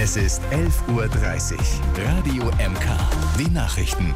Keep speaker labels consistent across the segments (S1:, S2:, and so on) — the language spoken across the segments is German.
S1: Es ist 11:30 Uhr. Radio MK. Die Nachrichten.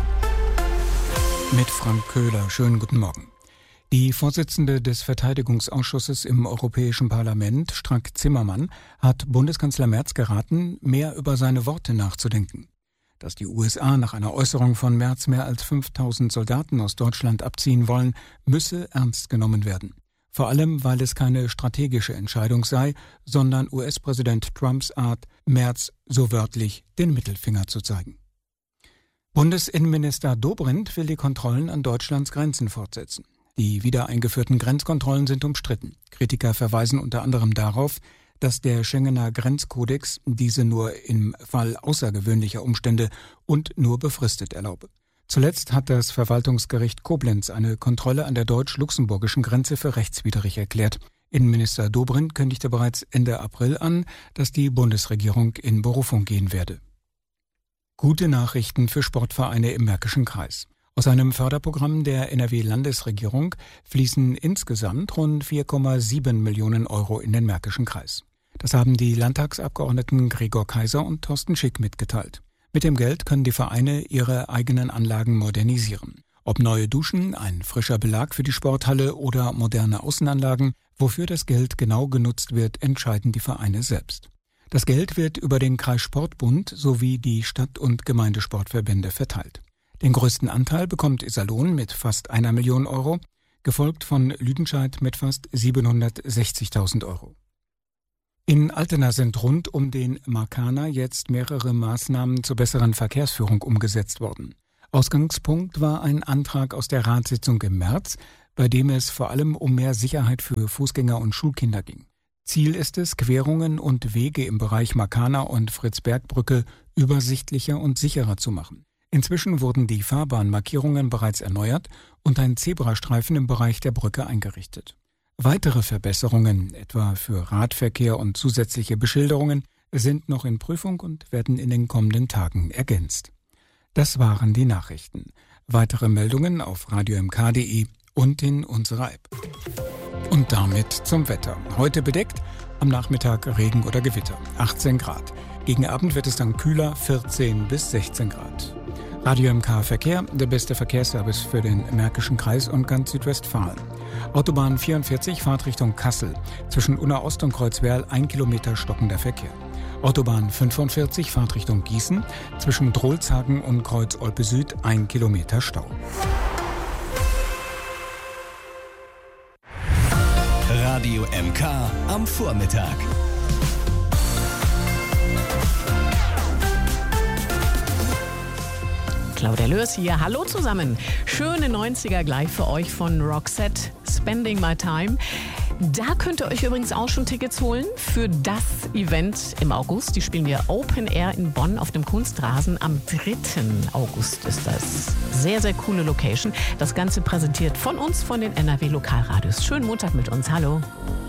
S2: Mit Frank Köhler. Schönen guten Morgen. Die Vorsitzende des Verteidigungsausschusses im Europäischen Parlament, Strack-Zimmermann, hat Bundeskanzler Merz geraten, mehr über seine Worte nachzudenken. Dass die USA nach einer Äußerung von Merz mehr als 5000 Soldaten aus Deutschland abziehen wollen, müsse ernst genommen werden. Vor allem, weil es keine strategische Entscheidung sei, sondern US-Präsident Trumps Art, Merz so wörtlich den Mittelfinger zu zeigen. Bundesinnenminister Dobrindt will die Kontrollen an Deutschlands Grenzen fortsetzen. Die wieder eingeführten Grenzkontrollen sind umstritten. Kritiker verweisen unter anderem darauf, dass der Schengener Grenzkodex diese nur im Fall außergewöhnlicher Umstände und nur befristet erlaube. Zuletzt hat das Verwaltungsgericht Koblenz eine Kontrolle an der deutsch-luxemburgischen Grenze für rechtswidrig erklärt. Innenminister Dobrindt kündigte bereits Ende April an, dass die Bundesregierung in Berufung gehen werde. Gute Nachrichten für Sportvereine im Märkischen Kreis. Aus einem Förderprogramm der NRW-Landesregierung fließen insgesamt rund 4,7 Millionen Euro in den Märkischen Kreis. Das haben die Landtagsabgeordneten Gregor Kaiser und Thorsten Schick mitgeteilt. Mit dem Geld können die Vereine ihre eigenen Anlagen modernisieren. Ob neue Duschen, ein frischer Belag für die Sporthalle oder moderne Außenanlagen, wofür das Geld genau genutzt wird, entscheiden die Vereine selbst. Das Geld wird über den Kreissportbund sowie die Stadt- und Gemeindesportverbände verteilt. Den größten Anteil bekommt Iserlohn mit fast 1 Million Euro, gefolgt von Lüdenscheid mit fast 760.000 Euro. In Altena sind rund um den Markaner jetzt mehrere Maßnahmen zur besseren Verkehrsführung umgesetzt worden. Ausgangspunkt war ein Antrag aus der Ratssitzung im März, bei dem es vor allem um mehr Sicherheit für Fußgänger und Schulkinder ging. Ziel ist es, Querungen und Wege im Bereich Markaner und Fritz-Berg-Brücke übersichtlicher und sicherer zu machen. Inzwischen wurden die Fahrbahnmarkierungen bereits erneuert und ein Zebrastreifen im Bereich der Brücke eingerichtet. Weitere Verbesserungen, etwa für Radverkehr und zusätzliche Beschilderungen, sind noch in Prüfung und werden in den kommenden Tagen ergänzt. Das waren die Nachrichten. Weitere Meldungen auf radiomk.de und in unserer App. Und damit zum Wetter. Heute bedeckt, am Nachmittag Regen oder Gewitter, 18 Grad. Gegen Abend wird es dann kühler, 14 bis 16 Grad. Radio MK Verkehr, der beste Verkehrsservice für den Märkischen Kreis und ganz Südwestfalen. Autobahn 44, Fahrtrichtung Kassel. Zwischen Unna Ost und Kreuzwerl 1 Kilometer stockender Verkehr. Autobahn 45, Fahrtrichtung Gießen. Zwischen Drolshagen und Kreuz Olpe Süd 1 Kilometer Stau.
S1: Radio MK am Vormittag.
S3: Claudia Lörs hier. Hallo zusammen. Schöne 90er gleich für euch von Roxette, Spending My Time. Da könnt ihr euch übrigens auch schon Tickets holen für das Event im August. Die spielen wir Open Air in Bonn auf dem Kunstrasen. Am 3. August ist das. Sehr, sehr coole Location. Das Ganze präsentiert von uns, von den NRW Lokalradios. Schönen Montag mit uns. Hallo.